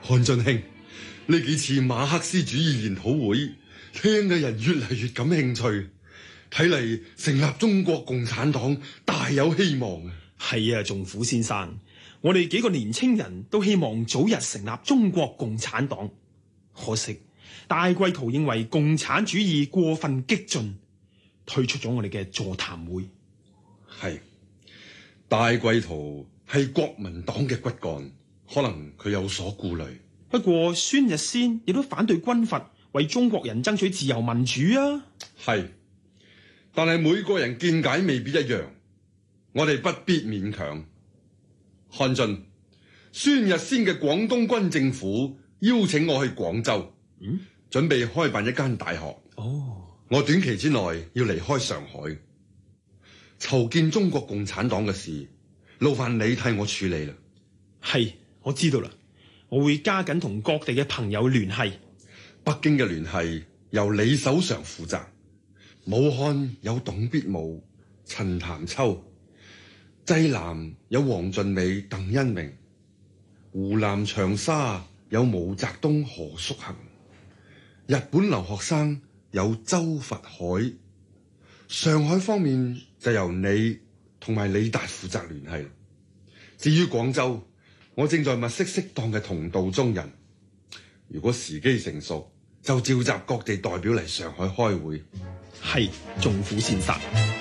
漢進兄，呢幾次馬克思主義研討會，聽嘅人越嚟越感興趣，睇嚟成立中國共產黨大有希望啊！ 係啊，仲虎先生，我哋幾個年青人都希望早日成立中國共產黨，可惜戴季陶認為共產主義過分激進，退出咗我哋嘅座談會。 係，戴季陶係國民黨嘅骨幹，可能佢有所顧慮。 不過孫逸仙亦都反對軍閥，為中國人爭取自由民主啊。 係，但係每個人見解未必一樣，我哋不必勉強。漢進，孫逸仙嘅廣東軍政府邀請我去廣州，準備開辦一間大學。我短期之內要離開上海，籌建中國共產黨嘅事，勞煩你替我處理啦。 係，我知道啦，我會加緊同各地嘅朋友聯繫。 北京嘅聯繫由你手上負責，武漢有董必武、陳潭秋，濟南有黃俊美、鄧恩明，湖南長沙有毛澤東、何叔衡，日本留學生有周佛海，上海方面就由你同埋李達負責聯繫。至於廣州，我正在物色適當嘅同道中人，如果時機成熟，就召集各地代表嚟上海開會。 係，仲虎先生。